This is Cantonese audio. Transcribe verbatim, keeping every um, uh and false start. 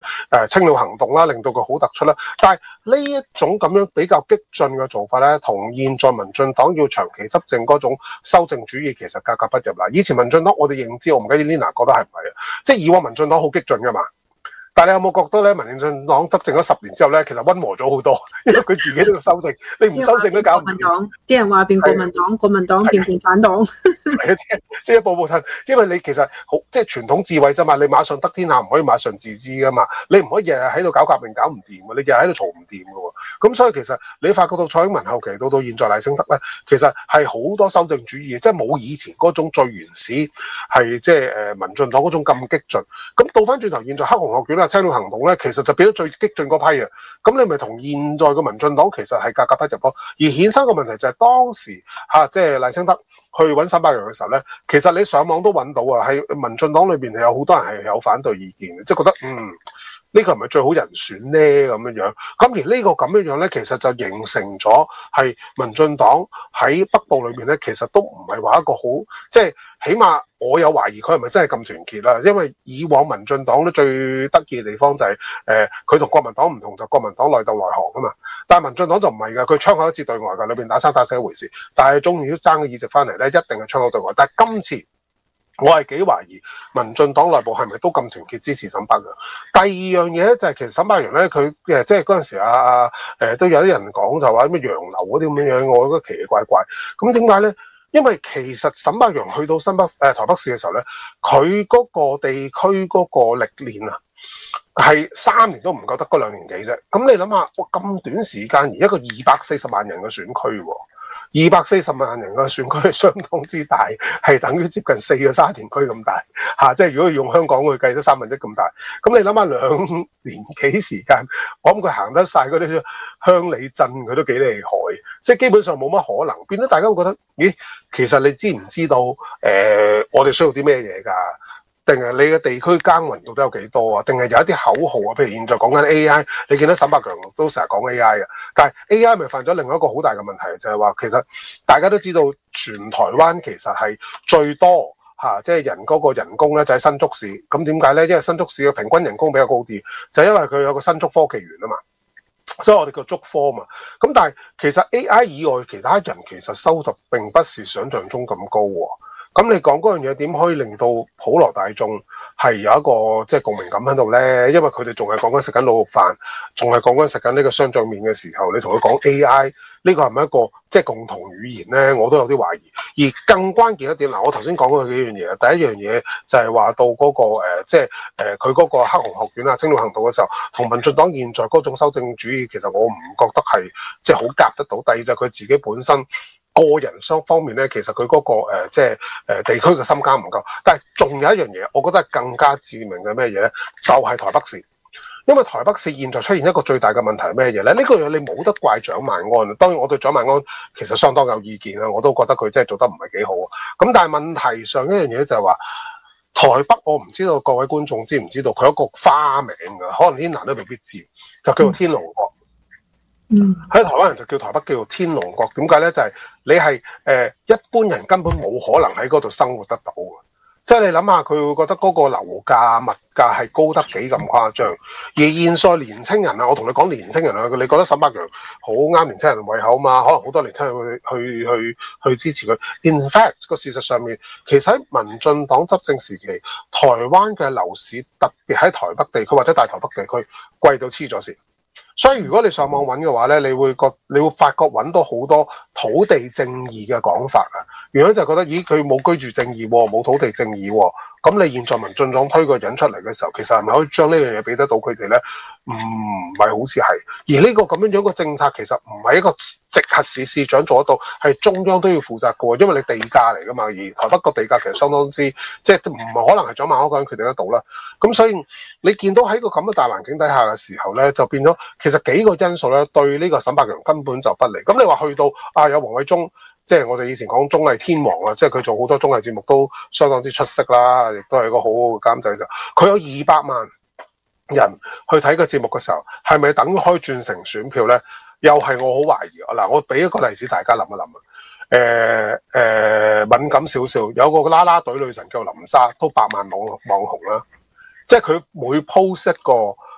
誒青鳥行動啦，令到佢好突出啦。但係呢一種咁樣比較激進嘅做法咧，同現在民進黨要長期執政嗰種修正主義其實格格不入啦。以前民進黨我哋認知，我唔記得 Lina 覺得係唔係啊？即係以往民進黨好激進㗎嘛。但係你有冇覺得咧，民進黨執政咗十年之後咧，其實溫和咗好多，因為佢自己都要修正，你唔修正都搞唔掂。 啲人話變國民黨，國民黨變共產黨， 係啊，即係即係一步步褪。因為你其實好即係傳統智慧啫嘛，你馬上得天下唔可以馬上自知噶嘛，你唔可以日日喺度搞革命搞唔掂嘅，你日日喺度嘈唔掂嘅喎。咁所以其實你發覺到蔡英文後期到到現在賴清德咧，其實係好多修正主義，即係冇以前嗰種最原始係即係誒民進黨嗰種咁激進。咁倒翻轉頭，現在黑紅學卷啊、青鳥行動咧，其實就變咗最激進嗰批啊。咁你咪同現在嘅民進黨其實係格格不入咯。而衍生個問題就係當時嚇即係賴清德去揾沈伯洋嘅時候咧，其實你上網都揾到啊，喺民進黨裏邊係有好多人係有反對意見嘅，即係覺得嗯。呢個係咪最好人選呢？咁樣樣，咁而呢個咁樣樣咧，其實就形成咗係民進黨喺北部裏面咧，其實都唔係話一個好，即係起碼我有懷疑佢係咪真係咁團結啦？因為以往民進黨咧最得意嘅地方就係、是、誒，佢同國民黨唔同，就國民黨內鬥內行啊嘛。但係民進黨就唔係㗎，佢槍口一致對外㗎，裏邊打生打死一回事。但係終於爭嘅議席翻嚟咧，一定係槍口對外。但係今次，我係幾懷疑民進黨內部係咪都咁團結支持沈伯洋？第二樣嘢咧就係其實沈伯洋咧佢誒即係嗰陣時啊啊誒都有啲人講就話咩洋流嗰啲咁樣樣，我覺得奇奇怪怪。咁點解咧？因為其實沈伯洋去到新北誒、呃、台北市嘅時候咧，佢嗰個地區嗰個歷練啊係三年都唔夠得嗰兩年幾啫。咁你諗下，哇咁短時間而一個二百四十萬人嘅選區喎。二百四十萬人嘅選區係相當之大，係等於接近四個沙田區咁大嚇、啊，即係如果用香港去計，都三分一咁大。咁你諗下兩年幾時間，我諗佢行得晒嗰啲鄉里鎮，佢都幾厲害。即係基本上冇乜可能，變咗大家會覺得，咦？其實你知唔知道？誒、呃，我哋需要啲咩嘢㗎？定係你嘅地區耕耘到底有幾多啊？定係有一啲口號啊？譬如現在講緊 A I， 你見到沈伯洋都成日講 A I 嘅，但係 A I 咪犯咗另外一個好大嘅問題，就係話其實大家都知道全台灣其實係最多嚇，即係人嗰個人工咧就喺新竹市。咁點解咧？因為新竹市嘅平均人工比較高啲，就係因為佢有個新竹科技園啊嘛，所以我哋叫竹科嘛。咁但係其實 A I 以外其他人其實收入並不是想像中咁高喎。咁你講嗰樣嘢點可以令到普羅大眾係有一個即係共鳴感喺度咧？因為佢哋仲係講緊食緊滷肉飯，仲係講緊食緊呢個雙醬麵嘅時候，你同佢講 A I 呢個係咪一個即係共同語言咧？我都有啲懷疑。而更關鍵一點嗱，我頭先講過幾樣嘢，第一樣嘢就係話到嗰、那個、呃、即係誒佢嗰個黑紅學院啊、青鳥行動嘅時候，同民進黨現在嗰種修正主義，其實我唔覺得係即係好夾得到。第二就係佢自己本身。個人雙方面咧，其實佢嗰、那個、呃、即係誒、呃、地區嘅心間唔夠，但係仲有一樣嘢，我覺得係更加致命嘅咩嘢咧？就係、是、台北市，因為台北市現在出現一個最大嘅問題係咩嘢咧？呢、這個嘢你冇得怪蔣萬安，當然我對蔣萬安其實相當有意見啦，我都覺得佢真係做得唔係幾好。咁但係問題上一樣嘢就係話，台北我唔知道各位觀眾知唔知道佢有一個花名㗎，可能 Lina 都未必知，就叫做天龍國。 嗯， 喺台灣人就叫台北叫做天龍國，點解咧？就係、是、你係誒、呃、一般人根本冇可能喺嗰度生活得到嘅，即係你諗下，佢會覺得嗰個樓價物價係高得幾咁誇張。而現在年青人啊，我同你講年青人啊，你覺得沈伯洋好啱年青人胃口嘛？可能好多年青人去去去去支持佢。In fact 個事實上面，其實喺民進黨執政時期，台灣嘅樓市特別喺台北地區或者大台北地區貴到黐咗線。所以如果你上網揾嘅話咧，你會覺你會發覺揾到好多土地正義嘅講法啊！原因就係覺得，咦佢冇居住正義喎，冇土地正義喎。咁你現在民進黨推個人出嚟嘅時候，其實係咪可以將呢樣嘢俾得到佢哋咧？唔係好似係。而呢個咁樣樣嘅政策其實唔係一個直轄市市長做得到，係中央都要負責嘅喎，因為你地價嚟㗎嘛。而台北個地價其實相當之，即係唔係可能係蔣萬安個人決定得到啦。咁所以你見到喺個咁嘅大環境底下嘅時候咧，就變咗其實幾個因素咧對呢個沈伯洋根本就不利。咁你話去到啊有黃偉忠。即係我哋以前講綜藝天王啊，即係佢做好多綜藝節目都相當之出色啦，亦都係一個好好嘅監製嘅時候。佢有二百萬人去睇個節目嘅時候，係咪等於可以轉成選票咧？又係我好懷疑。嗱，我俾一個例子大家諗一諗啊。誒、呃、誒、呃，敏感少少，有個啦啦隊女神叫林莎，都百萬網網紅啦。即係佢每 post 一個